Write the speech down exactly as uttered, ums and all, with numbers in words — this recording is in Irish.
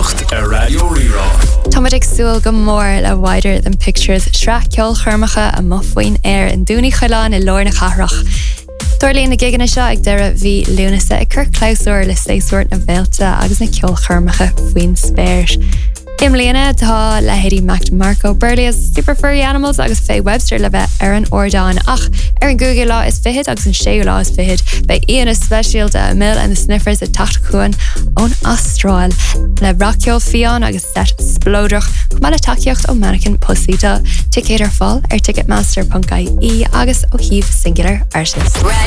Nocht a Radio Rira. Tomatic súil go mór le wider than pictures sra ceol churmacha a mufuoin air an dúní chailán i lorna charach. Dorlíon na gigan seo ag deire bhí lúnasa ag cur clausúir le séúirt na bhéalta agus na ceol churmacha faoin spéirs. Im líana tá le héirí Mac Marco Burley Super Furry Animals agus Faye Webster le bheith ar an ordáin ach ar an Google lá is fihid agus an séú lá is fihid bei íon is speisial de mill and the sniffers a tacht cuan ón Astráil le raceol fion agus set splódrach chumá le takeíocht ó Mannequin Pussyta ticéidir fáil ar ticketmaster dot I E agus ó híomh singular artist.